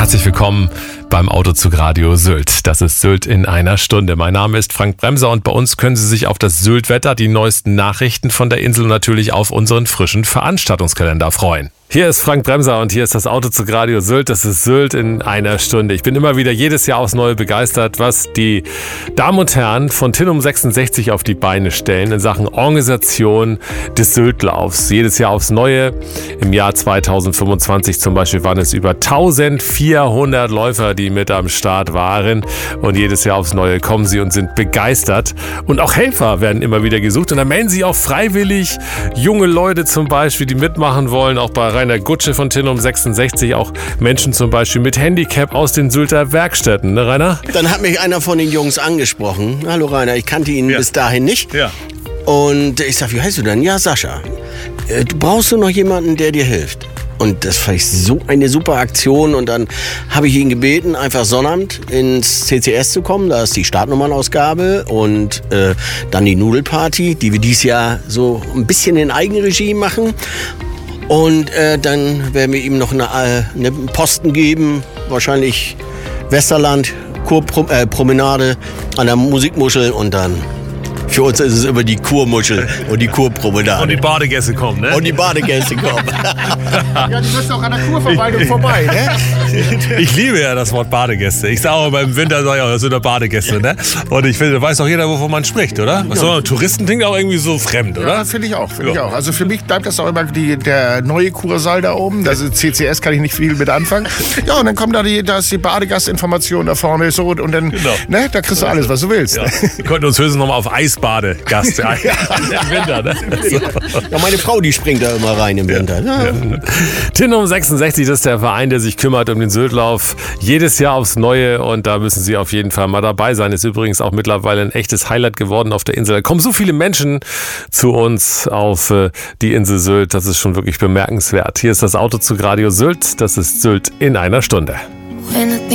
Herzlich willkommen beim Autozug Radio Sylt. Das ist Sylt in einer Stunde. Mein Name ist Frank Bremser und bei uns können Sie sich auf das Sylt-Wetter, die neuesten Nachrichten von der Insel und natürlich auf unseren frischen Veranstaltungskalender freuen. Hier ist Frank Bremser und hier ist das Autozug Radio Sylt. Das ist Sylt in einer Stunde. Ich bin immer wieder jedes Jahr aufs Neue begeistert, was die Damen und Herren von Tinum 66 auf die Beine stellen in Sachen Organisation des Syltlaufs. Jedes Jahr aufs Neue. Im Jahr 2025 zum Beispiel waren es über 1400 Läufer, die mit am Start waren. Und jedes Jahr aufs Neue kommen sie und sind begeistert. Und auch Helfer werden immer wieder gesucht. Und da melden sich auch freiwillig junge Leute zum Beispiel, die mitmachen wollen, auch bei Rainer Gutsche von Tinum 66, auch Menschen zum Beispiel mit Handicap aus den Sylter Werkstätten, ne Rainer? Dann hat mich einer von den Jungs angesprochen. Hallo Rainer, ich kannte ihn bis dahin nicht. Ja. Und ich sag, wie heißt du denn? Ja, Sascha. Du brauchst noch jemanden, der dir hilft. Und das fand ich so eine super Aktion. Und dann habe ich ihn gebeten, einfach Sonnabend ins CCS zu kommen. Da ist die Startnummernausgabe und dann die Nudelparty, die wir dieses Jahr so ein bisschen in Eigenregie machen. Und dann werden wir ihm noch eine Posten geben, wahrscheinlich Westerland, Kurpromenade an der Musikmuschel und dann für uns ist es immer die Kurmuschel und die Kurpromenade. Und die Badegäste kommen, ne? Und die Badegäste kommen. Ja, die müssen auch an der Kurverwaltung vorbei, ne? Ich liebe ja das Wort Badegäste. Ich sage auch beim Winter, das sind doch Badegäste, ne? Und ich finde, weiß doch jeder, wovon man spricht, oder? Was soll man? Touristen klingt auch irgendwie so fremd, oder? Ja, finde ich auch. Also für mich bleibt das auch immer der neue Kursaal da oben. Also CCS kann ich nicht viel mit anfangen. Ja, und dann kommt da ist die Badegastinformation da vorne so und dann, ne, da kriegst du alles, was du willst. Ja. Wir konnten uns höchstens nochmal auf Eisbadegast im Winter, ne? Ja, meine Frau, die springt da immer rein im Winter. Ja. Tinum 66, das ist der Verein, der sich kümmert um den Syltlauf. Jedes Jahr aufs Neue und da müssen Sie auf jeden Fall mal dabei sein. Ist übrigens auch mittlerweile ein echtes Highlight geworden auf der Insel. Da kommen so viele Menschen zu uns auf die Insel Sylt. Das ist schon wirklich bemerkenswert. Hier ist das Autozug Radio Sylt. Das ist Sylt in einer Stunde.